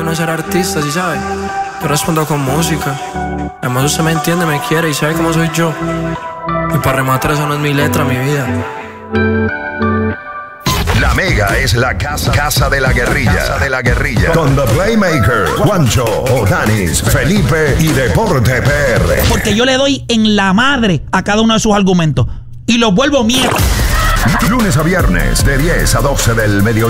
no ser artista, ¿sí sabe? Yo respondo con música. Además usted me entiende, me quiere y sabe cómo soy yo. Y para rematar, eso no es mi letra, mi vida. La Mega es la casa de la guerrilla. Con The Playmaker, Juancho, Odanis, Felipe y Deporte PR. Porque yo le doy en la madre a cada uno de sus argumentos y los vuelvo mierda. Lunes a viernes de 10 a 12 del mediodía.